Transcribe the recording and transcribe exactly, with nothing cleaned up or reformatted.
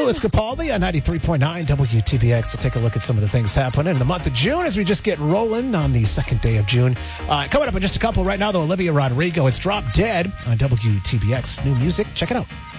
Louis Capaldi on ninety-three point nine W T B X. We'll take a look at some of the things happening in the month of June as we just get rolling on the second day of June. Uh, coming up in just a couple right now, though, Olivia Rodrigo. It's Drop Dead on W T B X. New music. Check it out.